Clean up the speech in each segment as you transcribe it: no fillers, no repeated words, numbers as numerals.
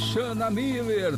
Xana Miller,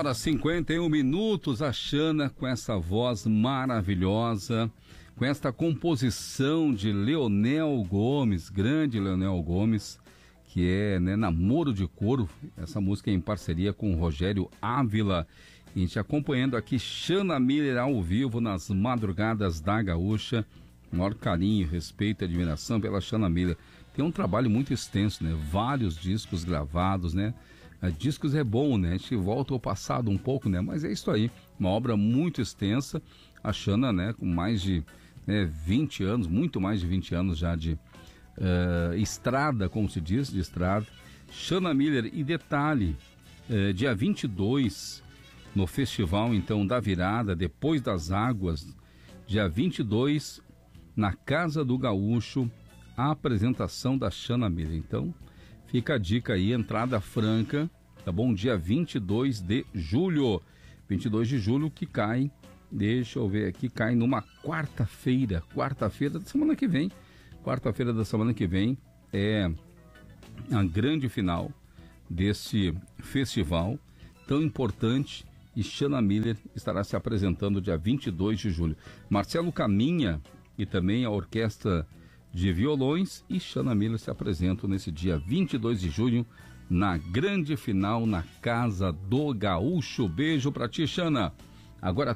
3h51. A Xana com essa voz maravilhosa, com esta composição de Leonel Gomes, grande Leonel Gomes, que é, né, Namoro de Corvo. Essa música é em parceria com o Rogério Ávila. E a gente acompanhando aqui Xana Miller ao vivo nas madrugadas da Gaúcha. Maior carinho, respeito e admiração pela Xana Miller. Tem um trabalho muito extenso, né? Vários discos gravados, né? Discos é bom, né? A gente volta ao passado um pouco, né? Mas é isso aí. Uma obra muito extensa. A Xana, né? Com mais de 20 anos, muito mais de 20 anos já de estrada, como se diz, de estrada. Xana Miller, e detalhe, dia 22, no Festival, então, da Virada, Depois das Águas, dia 22, na Casa do Gaúcho, a apresentação da Xana Miller. Então, fica a dica aí, entrada franca, tá bom? Dia 22 de julho. 22 de julho que cai, deixa eu ver aqui, cai numa quarta-feira da semana que vem. Quarta-feira da semana que vem é a grande final desse festival tão importante, e Xana Miller estará se apresentando dia 22 de julho. Marcelo Caminha e também a orquestra de violões e Xana Miller se apresentam nesse dia 22 de junho na grande final na Casa do Gaúcho. Beijo pra ti, Xana. Agora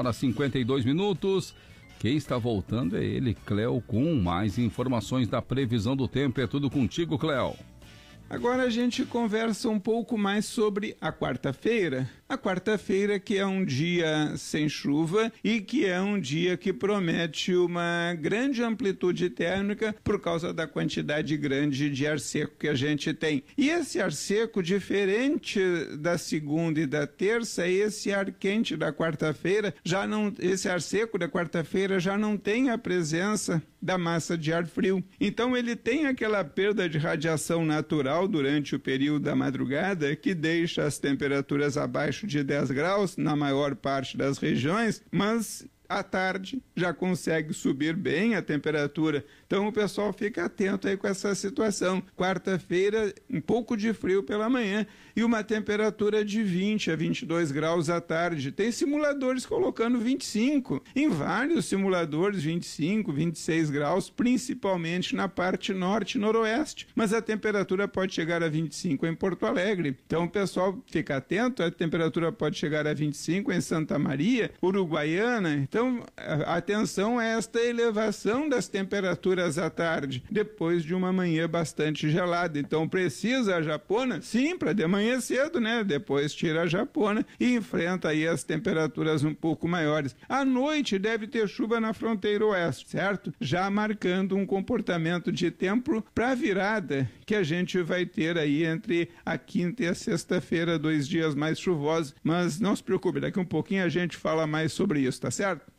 3h52. Quem está voltando é ele, Cléo, com mais informações da previsão do tempo. É tudo contigo, Cléo. Agora a gente conversa um pouco mais sobre a quarta-feira. A quarta-feira, que é um dia sem chuva e que é um dia que promete uma grande amplitude térmica por causa da quantidade grande de ar seco que a gente tem. E esse ar seco, diferente da segunda e da terça, esse ar quente da quarta-feira esse ar seco da quarta-feira já não tem a presença da massa de ar frio. Então ele tem aquela perda de radiação natural durante o período da madrugada, que deixa as temperaturas abaixo de 10 graus na maior parte das regiões, mas à tarde já consegue subir bem a temperatura. Então o pessoal fica atento aí com essa situação. Quarta-feira, um pouco de frio pela manhã e uma temperatura de 20 a 22 graus à tarde. Tem simuladores colocando 25, em vários simuladores 25, 26 graus, principalmente na parte norte e noroeste. Mas a temperatura pode chegar a 25 em Porto Alegre. Então o pessoal fica atento, a temperatura pode chegar a 25 em Santa Maria, Uruguaiana. Então, atenção a esta elevação das temperaturas à tarde, depois de uma manhã bastante gelada. Então, precisa a japona? Sim, para de manhã cedo, né? Depois tira a japona e enfrenta aí as temperaturas um pouco maiores. À noite deve ter chuva na fronteira oeste, certo? Já marcando um comportamento de tempo para a virada que a gente vai ter aí entre a quinta e a sexta-feira, 2 dias mais chuvosos. Mas não se preocupe, daqui um pouquinho a gente fala mais sobre isso, tá certo?